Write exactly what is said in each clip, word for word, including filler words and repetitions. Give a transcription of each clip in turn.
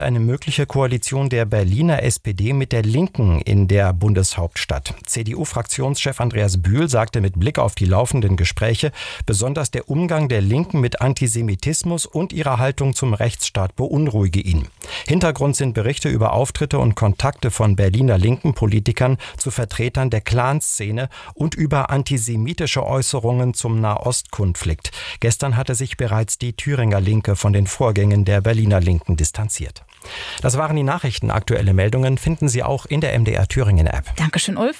Eine mögliche Koalition der Berliner S P D mit der Linken in der Bundeshauptstadt. C D U-Fraktionschef Andreas Bühl sagte mit Blick auf die laufenden Gespräche, besonders der Umgang der Linken mit Antisemitismus und ihrer Haltung zum Rechtsstaat beunruhige ihn. Hintergrund sind Berichte über Auftritte und Kontakte von Berliner linken Politikern zu Vertretern der Clanszene und über antisemitische Äußerungen zum Nahostkonflikt. Gestern hatte sich bereits die Thüringer Linke von den Vorgängen der Berliner Linken distanziert. Das waren die Nachrichten. Aktuelle Meldungen finden Sie auch in der M D R Thüringen App. Dankeschön, Ulf.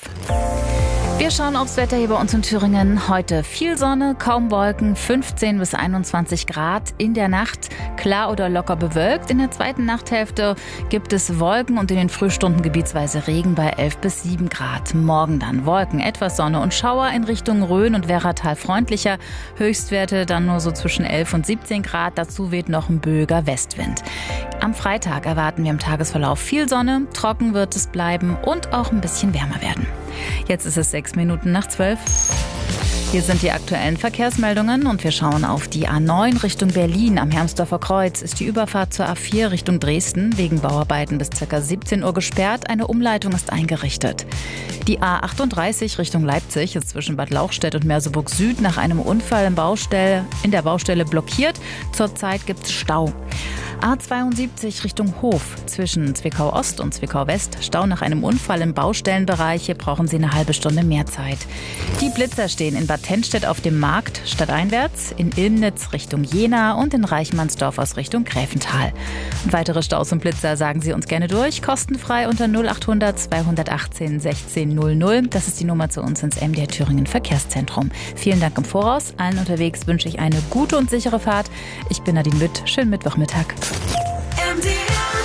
Wir schauen aufs Wetter hier bei uns in Thüringen. Heute viel Sonne, kaum Wolken, fünfzehn bis einundzwanzig Grad. In der Nacht klar oder locker bewölkt. In der zweiten Nachthälfte gibt es Wolken und in den Frühstunden gebietsweise Regen bei elf bis sieben Grad. Morgen dann Wolken, etwas Sonne und Schauer in Richtung Rhön und Werratal freundlicher. Höchstwerte dann nur so zwischen elf und siebzehn Grad. Dazu weht noch ein böiger Westwind. Am Freitag erwarten wir im Tagesverlauf viel Sonne, trocken wird es bleiben und auch ein bisschen wärmer werden. Jetzt ist es sechs Minuten nach zwölf. Hier sind die aktuellen Verkehrsmeldungen und wir schauen auf die A neun Richtung Berlin. Am Hermsdorfer Kreuz ist die Überfahrt zur A vier Richtung Dresden wegen Bauarbeiten bis ca. siebzehn Uhr gesperrt. Eine Umleitung ist eingerichtet. Die A achtunddreißig Richtung Leipzig ist zwischen Bad Lauchstädt und Merseburg Süd nach einem Unfall im Baustelle, in der Baustelle blockiert. Zurzeit gibt es Stau. A zweiundsiebzig Richtung Hof zwischen Zwickau Ost und Zwickau West. Stau nach einem Unfall im Baustellenbereich. Hier brauchen Sie eine halbe Stunde mehr Zeit. Die Blitzer stehen in Bad Tennstedt auf dem Markt stadteinwärts, in Ilmnitz Richtung Jena und in Reichmannsdorf aus Richtung Gräfental. Und weitere Staus und Blitzer sagen Sie uns gerne durch. Kostenfrei unter null achthundert zweihundertachtzehn sechzehn null null. Das ist die Nummer zu uns ins M D R Thüringen Verkehrszentrum. Vielen Dank im Voraus. Allen unterwegs wünsche ich eine gute und sichere Fahrt. Ich bin Nadine Witt. Schönen Mittwochmittag. M D R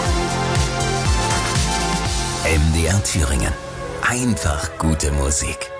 Thüringen. M D R Thüringen. Einfach gute Musik.